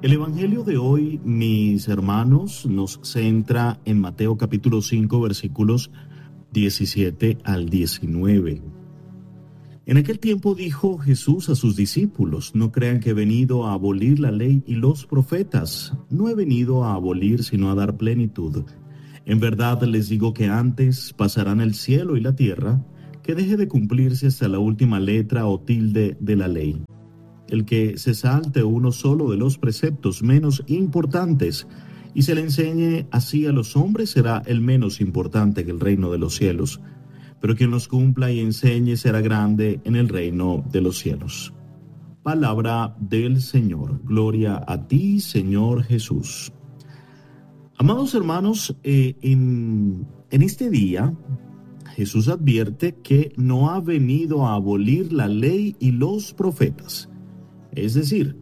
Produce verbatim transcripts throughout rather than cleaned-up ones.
El Evangelio de hoy, mis hermanos, nos centra en Mateo capítulo cinco, versículos diecisiete al diecinueve. En aquel tiempo dijo Jesús a sus discípulos: no crean que he venido a abolir la ley y los profetas. No he venido a abolir, sino a dar plenitud. En verdad les digo que antes pasarán el cielo y la tierra, que deje de cumplirse hasta la última letra o tilde de la ley. El que se salte uno solo de los preceptos menos importantes y se le enseñe así a los hombres será el menos importante en el reino de los cielos. Pero quien los cumpla y enseñe será grande en el reino de los cielos. Palabra del Señor. Gloria a ti, Señor Jesús. Amados hermanos, eh, en, en este día Jesús advierte que no ha venido a abolir la ley y los profetas. Es decir,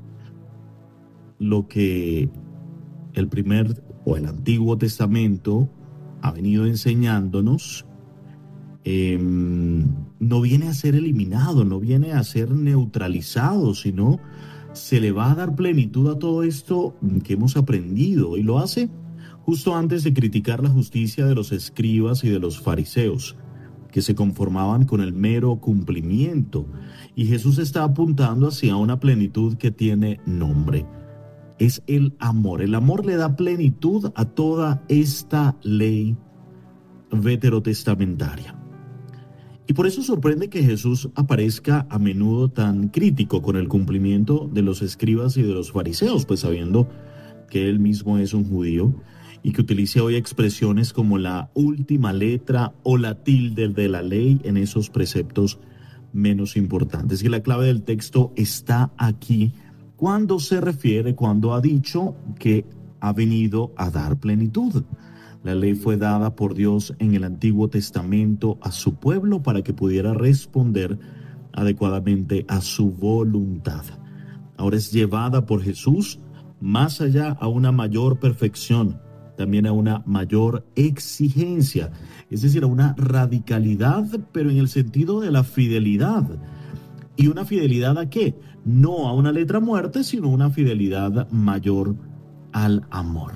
lo que el primer o el Antiguo Testamento ha venido enseñándonos eh, no viene a ser eliminado, no viene a ser neutralizado, sino se le va a dar plenitud a todo esto que hemos aprendido, y lo hace justo antes de criticar la justicia de los escribas y de los fariseos, que se conformaban con el mero cumplimiento, y Jesús está apuntando hacia una plenitud que tiene nombre. Es el amor. El amor le da plenitud a toda esta ley veterotestamentaria. Y por eso sorprende que Jesús aparezca a menudo tan crítico con el cumplimiento de los escribas y de los fariseos, pues sabiendo que él mismo es un judío, y que utilice hoy expresiones como la última letra o la tilde de la ley en esos preceptos menos importantes. Y la clave del texto está aquí cuando se refiere, cuando ha dicho que ha venido a dar plenitud. La ley fue dada por Dios en el Antiguo Testamento a su pueblo para que pudiera responder adecuadamente a su voluntad. Ahora es llevada por Jesús más allá a una mayor perfección, también a una mayor exigencia, es decir, a una radicalidad, pero en el sentido de la fidelidad. ¿Y una fidelidad a qué? No a una letra muerta, sino una fidelidad mayor al amor.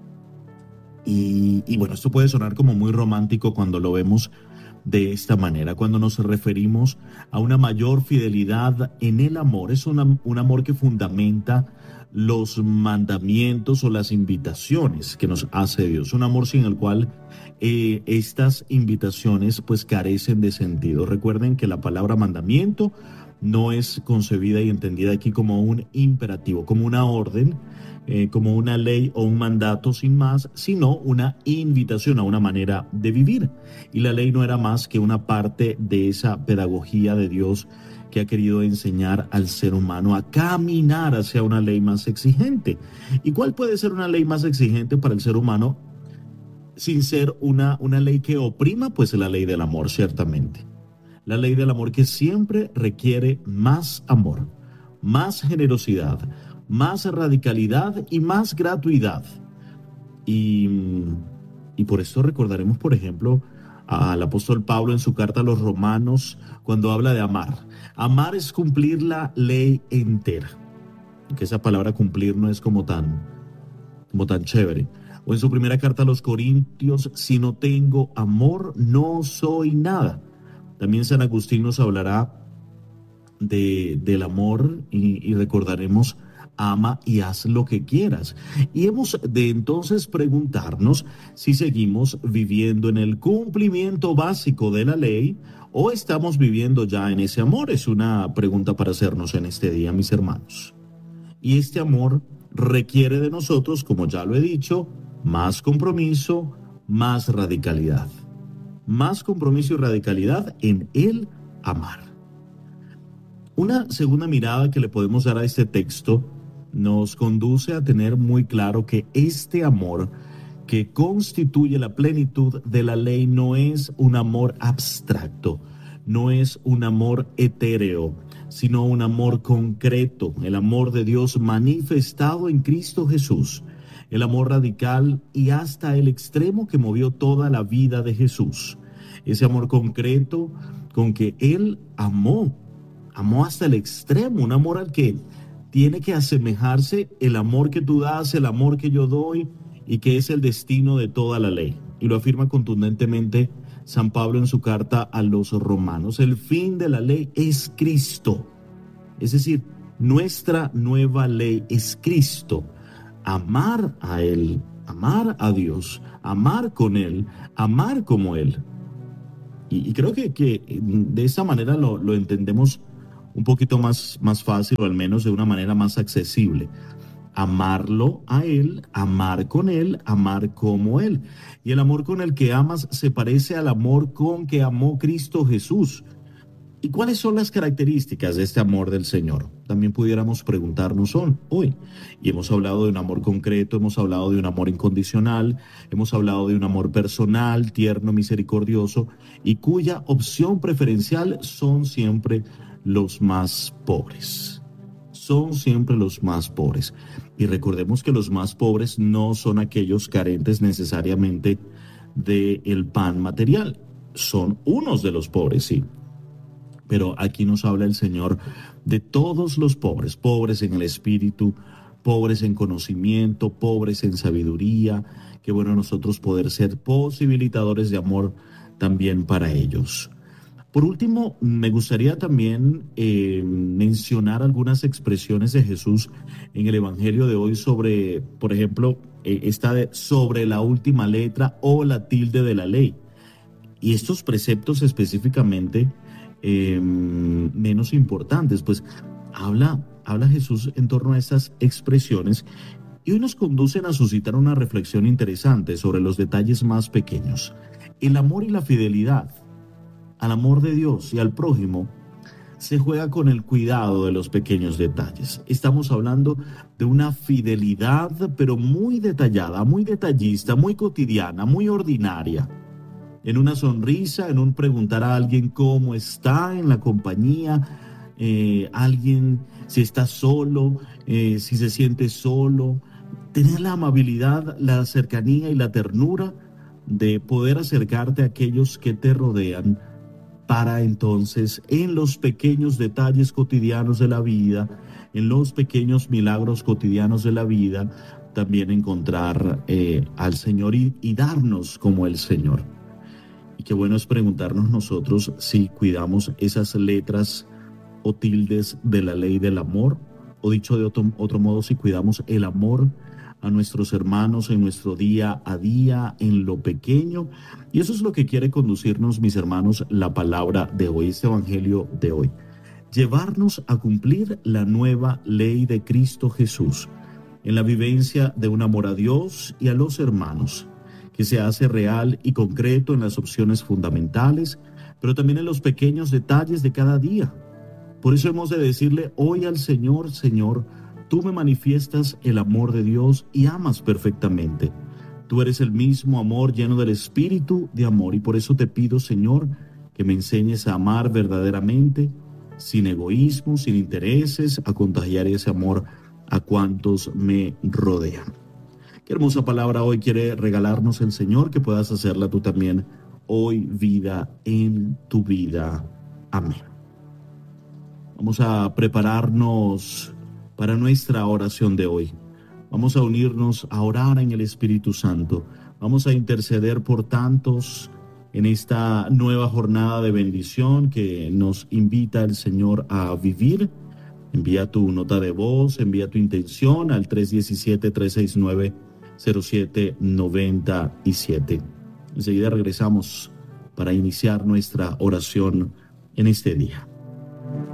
Y, y bueno, esto puede sonar como muy romántico cuando lo vemos de esta manera, cuando nos referimos a una mayor fidelidad en el amor. Es una, un amor que fundamenta los mandamientos o las invitaciones que nos hace Dios, un amor sin el cual eh, estas invitaciones pues carecen de sentido. Recuerden que la palabra mandamiento no es concebida y entendida aquí como un imperativo, como una orden, eh, como una ley o un mandato sin más, sino una invitación a una manera de vivir. Y la ley no era más que una parte de esa pedagogía de Dios que ha querido enseñar al ser humano a caminar hacia una ley más exigente. ¿Y cuál puede ser una ley más exigente para el ser humano sin ser una, una ley que oprima? Pues la ley del amor, ciertamente. La ley del amor, que siempre requiere más amor, más generosidad, más radicalidad y más gratuidad. Y, y por esto recordaremos, por ejemplo, al apóstol Pablo en su carta a los Romanos, cuando habla de amar. Amar es cumplir la ley entera. Que esa palabra cumplir no es como tan, como tan chévere. O en su primera carta a los Corintios: si no tengo amor, no soy nada. También San Agustín nos hablará de, del amor y, y recordaremos: ama y haz lo que quieras. Y hemos de entonces preguntarnos si seguimos viviendo en el cumplimiento básico de la ley o estamos viviendo ya en ese amor. Es una pregunta para hacernos en este día, mis hermanos. Y este amor requiere de nosotros, como ya lo he dicho, más compromiso, más radicalidad. Más compromiso y radicalidad en el amar. Una segunda mirada que le podemos dar a este texto nos conduce a tener muy claro que este amor que constituye la plenitud de la ley no es un amor abstracto, no es un amor etéreo, sino un amor concreto, el amor de Dios manifestado en Cristo Jesús, el amor radical y hasta el extremo que movió toda la vida de Jesús, ese amor concreto con que Él amó, amó hasta el extremo, un amor al que tiene que asemejarse el amor que tú das, el amor que yo doy, y que es el destino de toda la ley. Y lo afirma contundentemente San Pablo en su carta a los romanos. El fin de la ley es Cristo. Es decir, nuestra nueva ley es Cristo. Amar a Él, amar a Dios, amar con Él, amar como Él. Y, y creo que, que de esa manera lo, lo entendemos un poquito más, más fácil, o al menos de una manera más accesible. Amarlo a Él, amar con Él, amar como Él. Y el amor con el que amas se parece al amor con que amó Cristo Jesús. ¿Y cuáles son las características de este amor del Señor? También pudiéramos preguntarnos hoy. Y hemos hablado de un amor concreto, hemos hablado de un amor incondicional, hemos hablado de un amor personal, tierno, misericordioso, y cuya opción preferencial son siempre los más pobres. Son siempre los más pobres. Y recordemos que los más pobres no son aquellos carentes necesariamente del pan material. Son unos de los pobres, sí. Pero aquí nos habla el Señor de todos los pobres, pobres en el espíritu, pobres en conocimiento, pobres en sabiduría. Qué bueno nosotros poder ser posibilitadores de amor también para ellos. Por último, me gustaría también eh, mencionar algunas expresiones de Jesús en el Evangelio de hoy sobre, por ejemplo, eh, esta de sobre la última letra o la tilde de la ley. Y estos preceptos específicamente eh, menos importantes, pues habla, habla Jesús en torno a estas expresiones y hoy nos conducen a suscitar una reflexión interesante sobre los detalles más pequeños. El amor y la fidelidad al amor de Dios y al prójimo se juega con el cuidado de los pequeños detalles. Estamos hablando de una fidelidad, pero muy detallada, muy detallista, muy cotidiana, muy ordinaria. En una sonrisa, en un preguntar a alguien cómo está en la compañía, eh, alguien si está solo, eh, si se siente solo. Tener la amabilidad, la cercanía y la ternura de poder acercarte a aquellos que te rodean, para entonces en los pequeños detalles cotidianos de la vida, en los pequeños milagros cotidianos de la vida, también encontrar eh, al Señor y, y darnos como el Señor. Y qué bueno es preguntarnos nosotros si cuidamos esas letras o tildes de la ley del amor, o dicho de otro, otro modo, si cuidamos el amor a nuestros hermanos en nuestro día a día, en lo pequeño. Y eso es lo que quiere conducirnos, mis hermanos, la palabra de hoy, este evangelio de hoy. Llevarnos a cumplir la nueva ley de Cristo Jesús, en la vivencia de un amor a Dios y a los hermanos, que se hace real y concreto en las opciones fundamentales, pero también en los pequeños detalles de cada día. Por eso hemos de decirle hoy al Señor: Señor, tú me manifiestas el amor de Dios y amas perfectamente. Tú eres el mismo amor lleno del espíritu de amor, y por eso te pido, Señor, que me enseñes a amar verdaderamente, sin egoísmo, sin intereses, a contagiar ese amor a cuantos me rodean. Qué hermosa palabra hoy quiere regalarnos el Señor, que puedas hacerla tú también hoy, vida en tu vida. Amén. Vamos a prepararnos para nuestra oración de hoy. Vamos a unirnos a orar en el Espíritu Santo. Vamos a interceder por tantos en esta nueva jornada de bendición que nos invita el Señor a vivir. Envía tu nota de voz, envía tu intención al tres uno siete, tres seis nueve, cero siete nueve siete. Enseguida regresamos para iniciar nuestra oración en este día.